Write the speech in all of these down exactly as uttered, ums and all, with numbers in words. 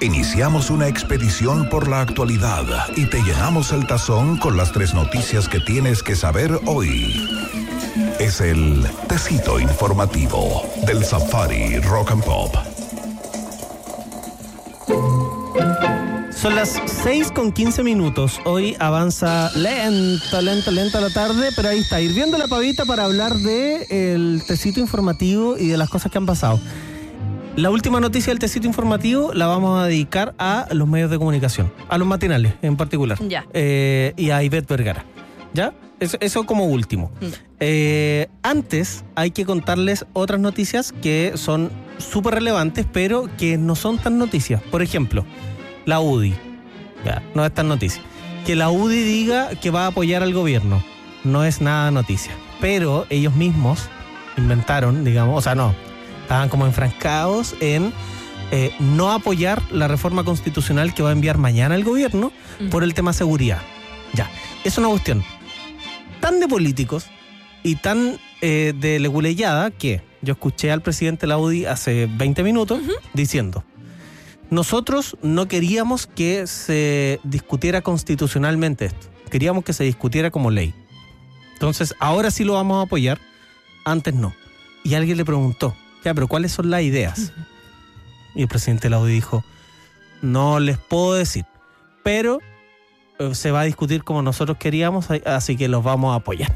Iniciamos una expedición por la actualidad y te llenamos el tazón con las tres noticias que tienes que saber hoy. Es el Tecito Informativo del Safari Rock and Pop. Son las seis con quince minutos. Hoy avanza lento, lento, lento la tarde, pero ahí está, hirviendo la pavita para hablar del Tecito Informativo y de las cosas que han pasado. La última noticia del Tecito Informativo la vamos a dedicar a los medios de comunicación, a los matinales en particular. Ya. Eh, y a Ivette Vergara. ¿Ya? Eso, eso como último. Mm. Eh, antes hay que contarles otras noticias que son súper relevantes, pero que no son tan noticias. Por ejemplo, la U D I. Ya, no es tan noticia. Que la U D I diga que va a apoyar al gobierno no es nada noticia. Pero ellos mismos inventaron, digamos, o sea, no, estaban como enfrascados en eh, no apoyar la reforma constitucional que va a enviar mañana el gobierno mm. por el tema seguridad. Ya, es una cuestión tan de políticos y tan eh, de leguleyada que yo escuché al presidente de la U D I hace veinte minutos uh-huh. diciendo: nosotros no queríamos que se discutiera constitucionalmente esto, queríamos que se discutiera como ley. Entonces, ahora sí lo vamos a apoyar, antes no. Y alguien le preguntó, ya, pero ¿cuáles son las ideas? Uh-huh. Y el presidente de la U D I dijo, no les puedo decir, pero eh, se va a discutir como nosotros queríamos, así que los vamos a apoyar.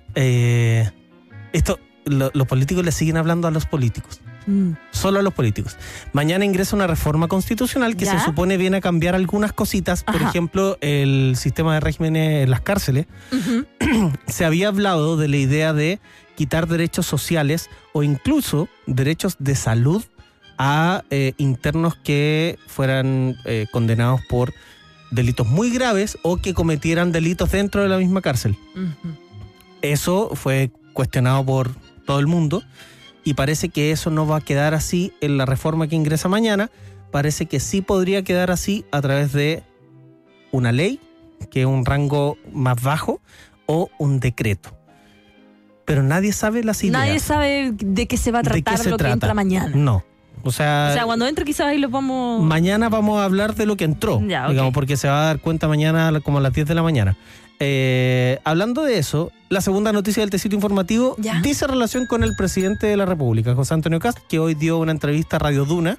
Eh, esto, lo, los políticos le siguen hablando a los políticos. Mm. Solo a los políticos. Mañana ingresa una reforma constitucional que ¿Ya? se supone viene a cambiar algunas cositas. Por Ajá. ejemplo, el sistema de regímenes en las cárceles. Uh-huh. Se había hablado de la idea de quitar derechos sociales o incluso derechos de salud a eh, internos que fueran eh, condenados por delitos muy graves o que cometieran delitos dentro de la misma cárcel. Uh-huh. Eso fue cuestionado por todo el mundo. Y parece que eso no va a quedar así en la reforma que ingresa mañana. Parece que sí podría quedar así a través de una ley, que es un rango más bajo, o un decreto. Pero nadie sabe las ideas. Nadie sabe de qué se va a tratar se lo trata. que entra mañana. No. O sea, o sea, cuando entre quizás ahí lo vamos... Mañana vamos a hablar de lo que entró, ya, okay. digamos, porque se va a dar cuenta mañana como a las diez de la mañana. Eh, hablando de eso, la segunda noticia del Tecito Informativo ¿Ya? dice relación con el presidente de la República, José Antonio Kast, que hoy dio una entrevista a Radio Duna,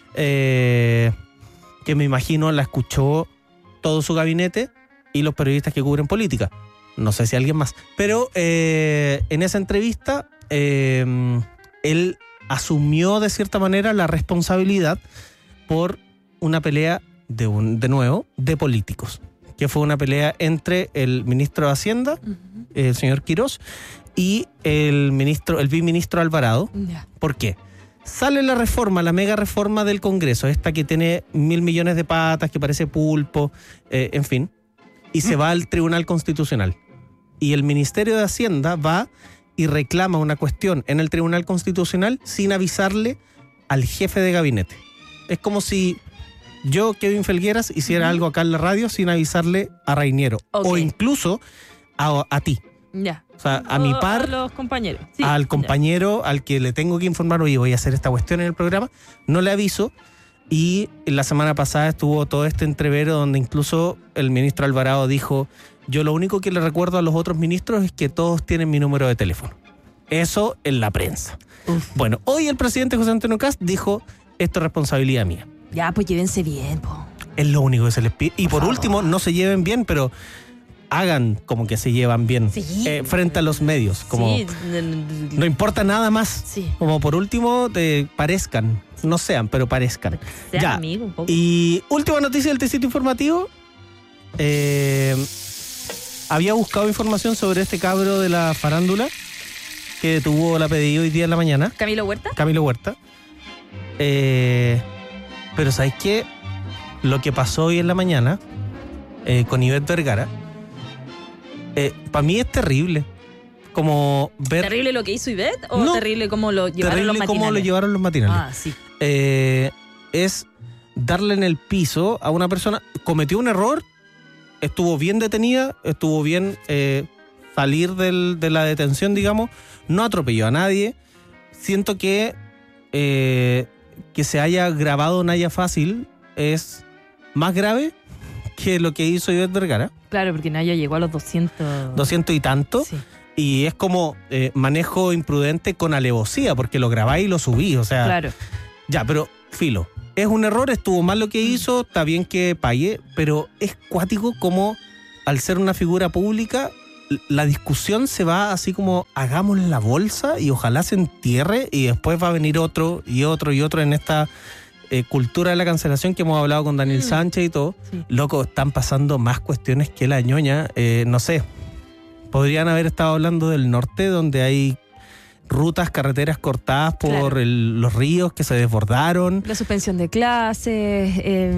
eh, que me imagino la escuchó todo su gabinete y los periodistas que cubren política. No sé si alguien más. Pero eh, en esa entrevista, eh, él asumió de cierta manera la responsabilidad por una pelea, de, un, de nuevo, de políticos. Que fue una pelea entre el ministro de Hacienda, uh-huh. el señor Quirós, y el ministro, el viceministro Alvarado. Yeah. ¿Por qué? Sale la reforma, la mega reforma del Congreso, esta que tiene mil millones de patas, que parece pulpo, eh, en fin, y uh-huh. se va al Tribunal Constitucional. Y el Ministerio de Hacienda va y reclama una cuestión en el Tribunal Constitucional sin avisarle al jefe de gabinete. Es como si yo, Kevin Felgueras, hiciera uh-huh. algo acá en la radio sin avisarle a Reiniero. Okay. O incluso a, a ti. Ya. O sea, a o, mi par. A los compañeros. Sí. Al compañero ya. al que le tengo que informar, oye, voy a hacer esta cuestión en el programa. No le aviso. Y la semana pasada estuvo todo este entrevero donde incluso el ministro Alvarado dijo, yo lo único que le recuerdo a los otros ministros es que todos tienen mi número de teléfono. Eso en la prensa. Uf. Bueno, hoy el presidente José Antonio Kast dijo, esto es responsabilidad mía. Ya, pues llévense bien, po. Es lo único que se les pide. Y por, por último, no se lleven bien, pero hagan como que se llevan bien sí. eh, frente a los medios. Como sí. No importa nada más. Sí. Como por último, te parezcan. No sean, pero parezcan. Sean ya. Amigo, un poco. Y última noticia del Tecito Informativo. Eh, había buscado información sobre este cabro de la farándula que tuvo la pedida hoy día en la mañana. ¿Camilo Huerta? Camilo Huerta. Eh... Pero ¿sabes qué? Lo que pasó hoy en la mañana eh, con Ivette Vergara, eh, para mí es terrible. Como ver... ¿Terrible lo que hizo Ivette o no, terrible cómo lo llevaron terrible los matinales? Cómo lo llevaron los matinales. Ah, sí. Eh, es darle en el piso a una persona, cometió un error, estuvo bien detenida, estuvo bien eh, salir del, de la detención, digamos, no atropelló a nadie. Siento que... Eh, que se haya grabado Naya Fácil es más grave que lo que hizo Ivette Vergara. Claro, porque Naya llegó a los doscientos. Doscientos y tanto. Sí. Y es como eh, manejo imprudente con alevosía, porque lo grabáis y lo subís, o sea... Claro. Ya, pero filo. Es un error, estuvo mal lo que hizo, está bien que pague, pero es cuático como al ser una figura pública, la discusión se va así como hagamos la bolsa y ojalá se entierre y después va a venir otro y otro y otro en esta eh, cultura de la cancelación que hemos hablado con Daniel Mm. Sánchez y todo. Sí. Loco, están pasando más cuestiones que la ñoña, eh, no sé. Podrían haber estado hablando del norte, donde hay rutas, carreteras cortadas por Claro. el- los ríos que se desbordaron. La suspensión de clases.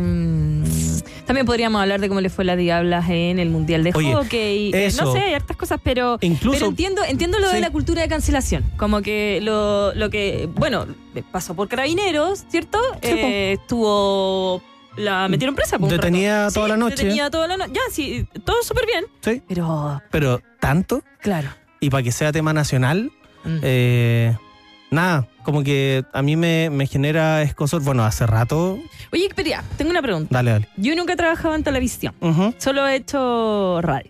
eh, también podríamos hablar de cómo le fue la Diablas en el Mundial de Oye, Hockey. eh, eso. no sé, hay hartas cosas, pero, Incluso- pero entiendo, entiendo lo Sí. de la cultura de cancelación. Como que lo, lo que, bueno, pasó por Carabineros, ¿cierto? Sí, Eh, estuvo... La metieron presa. por un Detenida rato. toda Sí, la noche. Detenida toda la noche. Ya, sí, todo súper bien. Sí. Pero, Pero tanto, claro. y para que sea tema nacional, Mm. eh, nada, como que a mí me, me genera escosor. Bueno, hace rato. Oye, pero ya, tengo una pregunta. Dale, dale. Yo nunca he trabajado en televisión. Ujú. Solo he hecho radio.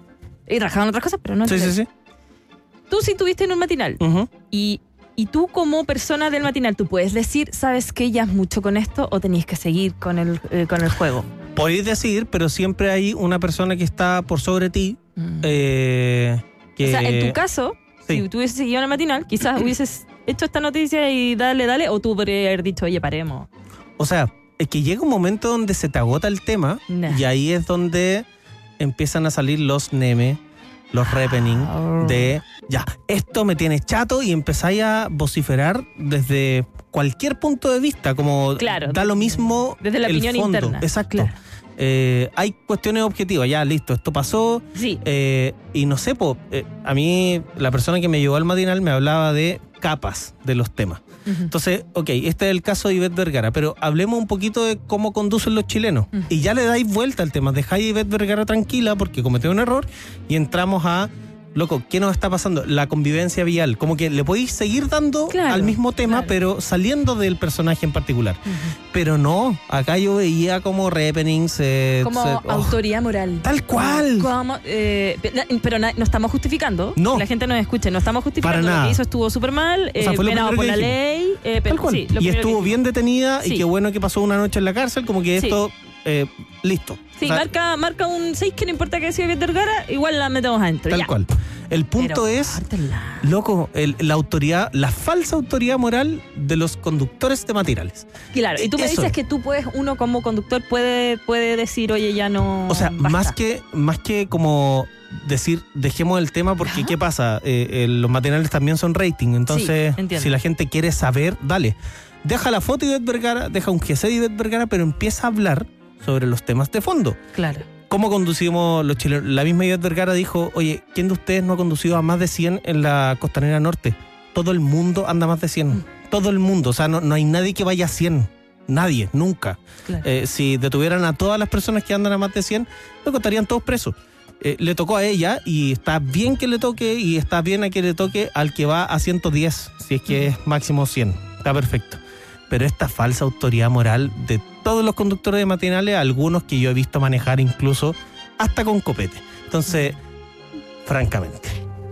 He trabajado en otras cosas, pero no en Sí, sí, televisión. sí. Tú sí tuviste en un matinal. Ujú. Y, y tú como persona del matinal, ¿tú puedes decir, sabes que ya es mucho con esto o tenéis que seguir con el, eh, con el juego? Podéis decir, pero siempre hay una persona que está por sobre ti. Mm. eh, que, O sea, en tu caso, sí. si tú hubieses seguido en el matinal, quizás hubieses hecho esta noticia y dale, dale, o tú podrías haber dicho, oye, paremos. O sea, es que llega un momento donde se te agota el tema Nah. y ahí es donde empiezan a salir los neme, los repening Ah. de ya, esto me tiene chato y empezáis a vociferar desde cualquier punto de vista, como Claro, da lo mismo desde la el opinión fondo. interna. Exacto. Claro. Eh, hay cuestiones objetivas, ya listo, esto pasó. Sí. Eh, y no sé, po, eh, a mí la persona que me llevó al matinal me hablaba de capas de los temas. Ujú. Entonces, ok, este es el caso de Ivette Vergara, pero hablemos un poquito de cómo conducen los chilenos. Mm. Y ya le dais vuelta al tema, dejáis a Ivette Vergara tranquila porque cometió un error y entramos a, loco, ¿qué nos está pasando? La convivencia vial. Como que le podéis seguir dando Claro, al mismo tema, claro. pero saliendo del personaje en particular. Ujú. Pero no, acá yo veía como repenings. eh, Como se- oh, autoridad moral. Tal cual. Como, eh, pe- na- pero na- no estamos justificando. No. Que la gente nos escuche. No estamos justificando. Para Lo nada. que hizo estuvo súper mal. O sea, eh, fue lo penado primero por que la dijimos. ley. eh, pero- Tal cual. sí, lo y primero estuvo que bien detenida Sí. y qué bueno que pasó una noche en la cárcel, como que Sí. esto, eh, listo. Sí, O sea, marca, marca un seis que no importa que sea Ivette Vergara, igual la metemos adentro. tal ya. cual. El punto Pero es, córtenla. loco, el- la autoridad, la falsa autoridad moral de los conductores de matinales. Claro, y tú me Eso. dices que tú puedes, uno como conductor puede, puede decir, oye, ya no. O sea, basta. más que, más que como decir, dejemos el tema, porque Ajá. ¿qué pasa? Eh, eh, los matinales también son rating, entonces Sí, entiendo. si la gente quiere saber, dale. Deja la foto de Ivette Vergara, deja un G C de Ivette Vergara, pero empieza a hablar sobre los temas de fondo. Claro. ¿Cómo conducimos los chilenos? La misma Ivette Vergara dijo, oye, ¿quién de ustedes no ha conducido a más de cien en la Costanera Norte? Todo el mundo anda a más de cien. Mm. Todo el mundo. O sea, no, no hay nadie que vaya a cien. Nadie, nunca. Claro. Eh, si detuvieran a todas las personas que andan a más de cien, luego estarían todos presos. Eh, le tocó a ella y está bien que le toque y está bien a que le toque al que va a ciento diez, si es que es máximo cien. Está perfecto. Pero esta falsa autoridad moral de todos los conductores de matinales, algunos que yo he visto manejar incluso hasta con copete. Entonces, francamente.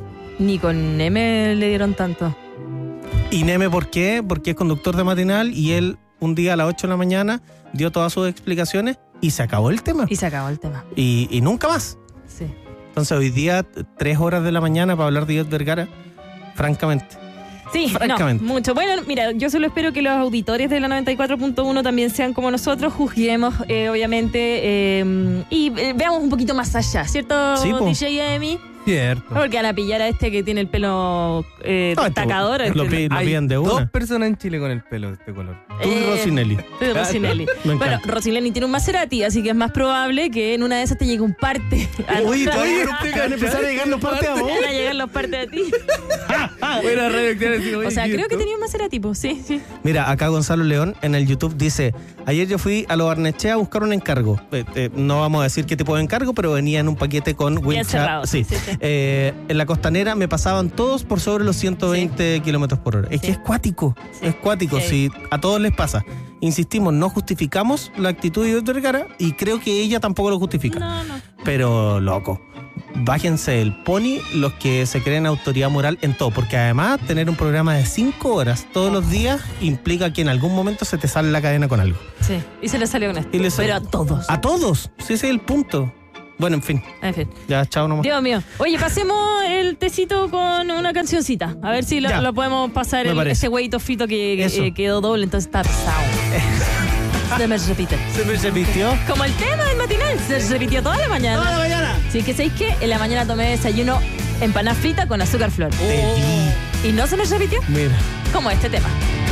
Ni con M le dieron tanto. ¿Y Neme por qué? Porque es conductor de matinal y él un día a las ocho de la mañana dio todas sus explicaciones y se acabó el tema. Y se acabó el tema. Y, y nunca más. Sí. Entonces hoy día, tres horas de la mañana para hablar de Ivette Vergara, francamente. Sí, Francamente. no, mucho. Bueno, mira, yo solo espero que los auditores de la noventa y cuatro punto uno también sean como nosotros, juzguemos, eh, obviamente, eh, y eh, veamos un poquito más allá, ¿cierto, Sí, po. D J Emi? Cierto. Porque van a pillar a este que tiene el pelo eh, No, destacador. esto- lo, este- pi- lo Hay piden de dos una. personas en Chile con el pelo de este color. Tú y Eh, Rossinelli. de Rossinelli. Me Bueno, encanta. Rossinelli tiene un Maserati, así que es más probable que en una de esas te llegue un parte. Oye, a todavía ti. no te van a empezar a llegar los partes a vos. Van a llegar los partes a ti. Buena radioactividad, sí, oye, O sea, ¿y creo que esto? tenía un Maserati, pues, sí, sí. Mira, acá Gonzalo León en el YouTube dice, ayer yo fui a Lo Barnechea a buscar un encargo. Eh, eh, no vamos a decir qué tipo de encargo, pero venía en un paquete con Bien wincha. cerrado, Sí. sí, sí. Eh, en la costanera me pasaban todos por sobre los ciento veinte kilómetros por hora. Es Sí. que es cuático, Sí. es cuático. Sí. Si a todos les pasa. Insistimos, no justificamos la actitud de Ivette Vergara y creo que ella tampoco lo justifica. No, no. Pero, loco, bájense el pony los que se creen autoridad moral en todo, porque además tener un programa de cinco horas todos los días implica que en algún momento se te sale la cadena con algo. Sí, y se le salió con esto. Y le sal- Pero a todos. A todos, sí, ese es el punto. Bueno, en fin, En fin. ya, chao nomás. Dios mío. Oye, pasemos el tecito con una cancioncita. A ver si lo, Ya. lo podemos pasar Me el, parece. ese huevito frito que Eso. eh, quedó doble, entonces está pesado. Se me repite. Se me repitió. Como el tema del matinal, se repitió toda la mañana. ¡Toda la mañana! Sí, que sabéis que en la mañana tomé desayuno empanada frita con azúcar flor. Te vi. ¿Y no se me repitió? Mira. Como este tema.